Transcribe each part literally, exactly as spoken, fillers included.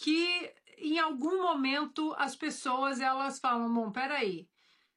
que em algum momento as pessoas elas falam, bom, peraí,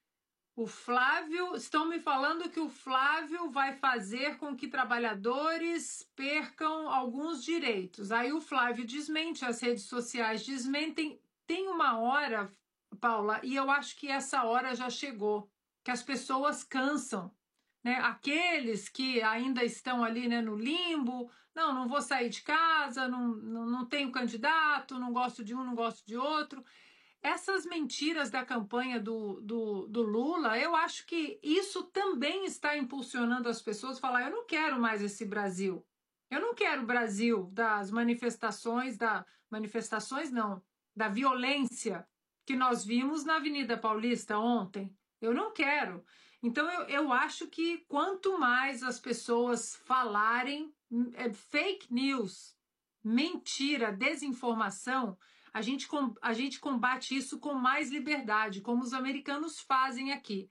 o Flávio, estão me falando que o Flávio vai fazer com que trabalhadores percam alguns direitos. Aí o Flávio desmente, as redes sociais desmentem. Tem uma hora, Paula, e eu acho que essa hora já chegou, que as pessoas cansam, né? Aqueles que ainda estão ali, né, no limbo, não, não vou sair de casa, não, não, não tenho candidato, não gosto de um, não gosto de outro. Essas mentiras da campanha do, do, do Lula, eu acho que isso também está impulsionando as pessoas a falar, eu não quero mais esse Brasil. Eu não quero o Brasil das manifestações, da manifestações não, da violência que nós vimos na Avenida Paulista ontem. Eu não quero. Então, eu, eu acho que quanto mais as pessoas falarem é, fake news, mentira, desinformação, a gente, a gente combate isso com mais liberdade, como os americanos fazem aqui.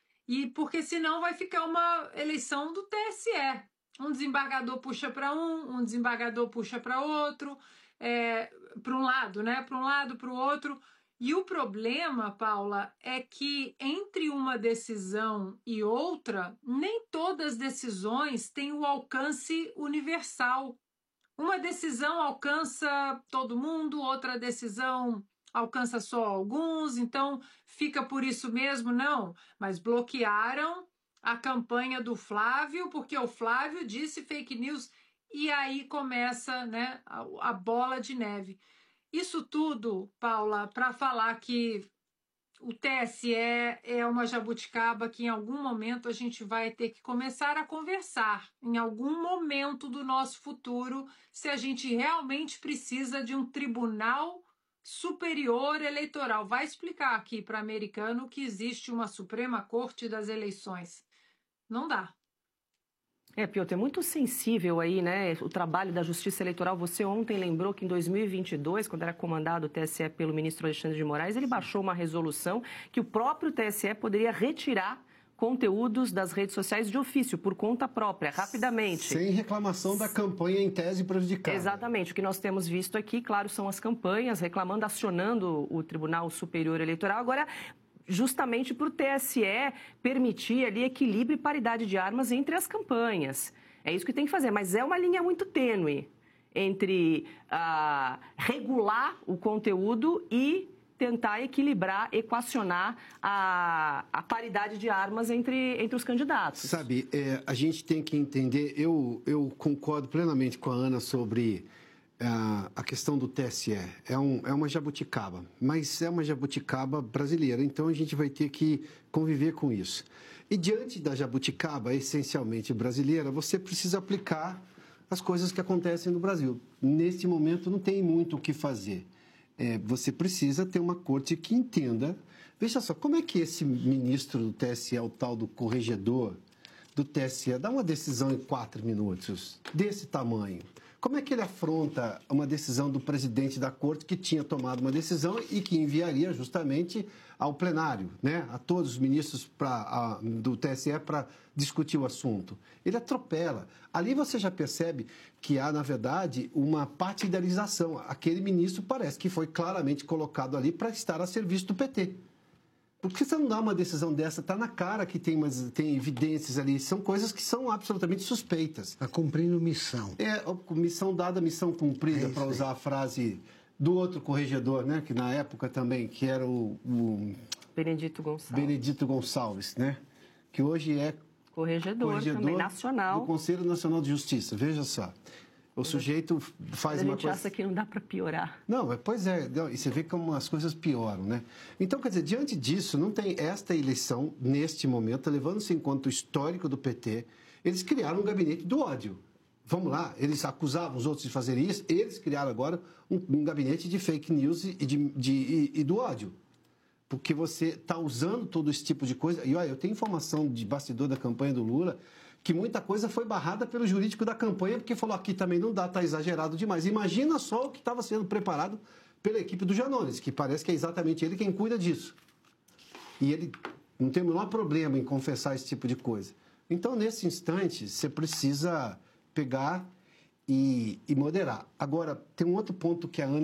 E porque senão vai ficar uma eleição do T S E. Um desembargador puxa para um, um desembargador puxa para outro, é, para um lado, né? Para um lado, para o outro. E o problema, Paula, é que entre uma decisão e outra, nem todas as decisões têm o alcance universal. Uma decisão alcança todo mundo, outra decisão alcança só alguns, então fica por isso mesmo, não. Mas bloquearam a campanha do Flávio, porque o Flávio disse fake news, e aí começa, né, a, a bola de neve. Isso tudo, Paula, para falar que o T S E é uma jabuticaba que em algum momento a gente vai ter que começar a conversar, em algum momento do nosso futuro, se a gente realmente precisa de um tribunal superior eleitoral. Vai explicar aqui para o americano que existe uma Suprema Corte das Eleições. Não dá. É, Piotr, é muito sensível aí, né, o trabalho da Justiça Eleitoral. Você ontem lembrou que em dois mil e vinte e dois, quando era comandado o T S E pelo ministro Alexandre de Moraes, ele baixou uma resolução que o próprio T S E poderia retirar conteúdos das redes sociais de ofício, por conta própria, rapidamente. Sem reclamação da campanha em tese prejudicada. Exatamente. O que nós temos visto aqui, claro, são as campanhas reclamando, acionando o Tribunal Superior Eleitoral. Agora, justamente para o T S E permitir ali equilíbrio e paridade de armas entre as campanhas. É isso que tem que fazer, mas é uma linha muito tênue entre ah, regular o conteúdo e tentar equilibrar, equacionar a, a paridade de armas entre, entre os candidatos. Sabe, é, a gente tem que entender, eu, eu concordo plenamente com a Ana sobre a, a questão do T S E. É, um, é uma jabuticaba, mas é uma jabuticaba brasileira, então a gente vai ter que conviver com isso. E diante da jabuticaba essencialmente brasileira, você precisa aplicar as coisas que acontecem no Brasil. Neste momento não tem muito o que fazer. É, você precisa ter uma corte que entenda. Veja só, como é que esse ministro do T S E, o tal do corregedor do T S E, dá uma decisão em quatro minutos, desse tamanho? Como é que ele afronta uma decisão do presidente da corte que tinha tomado uma decisão e que enviaria justamente ao plenário, né, a todos os ministros pra, a, do T S E para discutir o assunto? Ele atropela. Ali você já percebe que há, na verdade, uma partidarização. Aquele ministro parece que foi claramente colocado ali para estar a serviço do P T. Por que você não dá uma decisão dessa? Está na cara que tem, umas, tem evidências ali. São coisas que são absolutamente suspeitas. Está cumprindo missão. É, missão dada, missão cumprida, é para usar a frase do outro corregedor, né? Que na época também, que era o... o Benedito Gonçalves. Benedito Gonçalves, né? Que hoje é corregedor, corregedor também nacional do Conselho Nacional de Justiça. Veja só. O sujeito faz uma coisa... A gente acha que não dá para piorar. Não, pois é, e você vê como as coisas pioram, né? Então, quer dizer, diante disso, não tem esta eleição, neste momento, levando-se em conta o histórico do P T, eles criaram um gabinete do ódio. Vamos lá, eles acusavam os outros de fazerem isso, eles criaram agora um, um gabinete de fake news e, de, de, e, e do ódio. Porque você está usando todo esse tipo de coisa. E olha, eu tenho informação de bastidor da campanha do Lula que muita coisa foi barrada pelo jurídico da campanha, porque falou, aqui também não dá, está exagerado demais. Imagina só o que estava sendo preparado pela equipe do Janones, que parece que é exatamente ele quem cuida disso. E ele não tem o menor problema em confessar esse tipo de coisa. Então, nesse instante, você precisa pegar e, e moderar. Agora, tem um outro ponto que a Ana